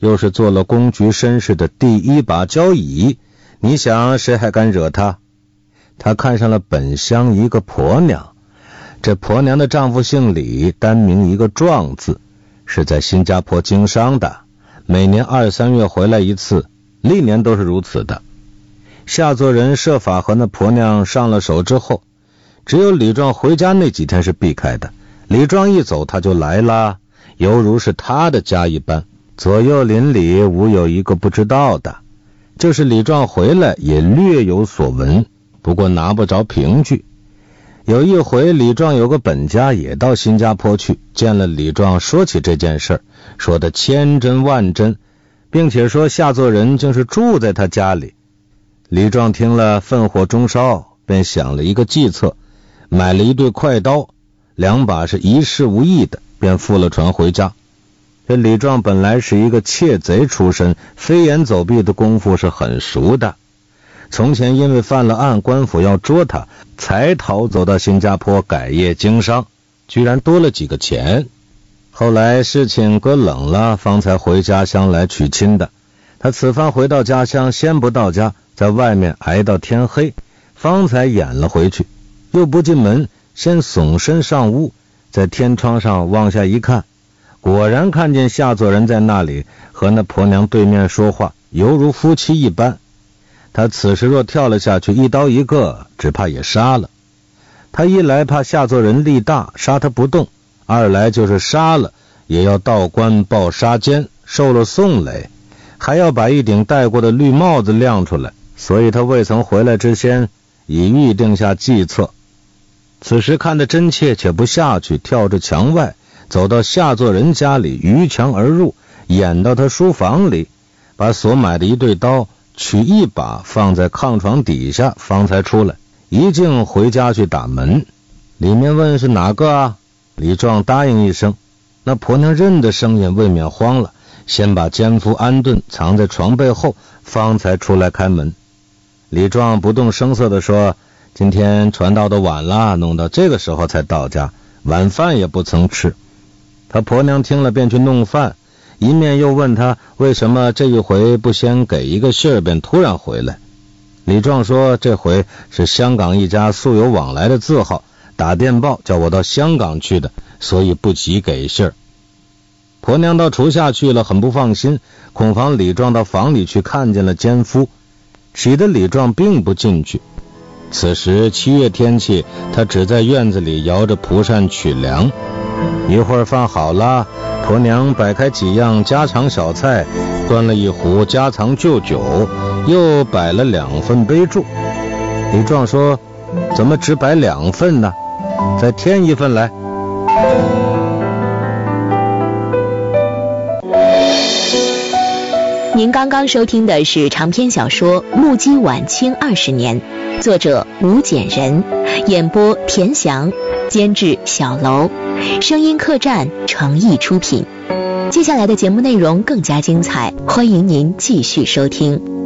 又是做了公局绅士的第一把交椅，你想谁还敢惹他？他看上了本乡一个婆娘，这婆娘的丈夫姓李，单名一个壮字，是在新加坡经商的，每年2、3月回来一次，历年都是如此的。夏作人设法和那婆娘上了手之后，只有李壮回家那几天是避开的，李壮一走他就来了，犹如是他的家一般，左右邻里无有一个不知道的。就是李壮回来也略有所闻，不过拿不着凭据。有一回李壮有个本家也到新加坡去，见了李壮，说起这件事，说的千真万真，并且说夏作人竟是住在他家里。李壮听了愤火中烧，便想了一个计策，买了一对快刀，2把是一事无益的，便付了船回家。这李壮本来是一个窃贼出身，飞檐走壁的功夫是很熟的，从前因为犯了案，官府要捉他，才逃走到新加坡改业经商，居然多了几个钱。后来事情搁冷了，方才回家乡来娶亲的。他此番回到家乡，先不到家，在外面挨到天黑，方才掩了回去，又不进门，先耸身上屋，在天窗上往下一看，果然看见夏作人在那里和那婆娘对面说话，犹如夫妻一般。他此时若跳了下去，一刀一个，只怕也杀了。他一来怕夏作人力大，杀他不动；二来就是杀了，也要到官报杀奸，受了宋累，还要把一顶戴过的绿帽子亮出来，所以他未曾回来之先，已预定下计策。此时看得真切，且不下去，跳着墙外，走到夏作人家里，逾墙而入，掩到他书房里，把所买的一对刀取一把放在炕床底下，方才出来，一径回家去打门。里面问是哪个啊？李壮答应一声，那婆娘认得声音，未免慌了，先把奸夫安顿，藏在床背后，方才出来开门。李壮不动声色地说，今天传道的晚了，弄到这个时候才到家，晚饭也不曾吃。他婆娘听了便去弄饭，一面又问他为什么这一回不先给一个信儿便突然回来。李壮说，这回是香港一家素有往来的字号，打电报叫我到香港去的，所以不急给信儿。婆娘到厨下去了，很不放心，恐防李壮到房里去看见了奸夫，起得李壮并不进去。此时7月天气，他只在院子里摇着蒲扇取凉。一会儿饭好了，婆娘摆开几样家常小菜，端了一壶家常旧酒，又摆了2份杯箸。李壮说，怎么只摆2份呢？再添1份来。 您刚刚收听的是长篇小说《目击晚清20年》，作者吴简人，演播田翔，监制小楼，声音客栈诚意出品。接下来的节目内容更加精彩，欢迎您继续收听。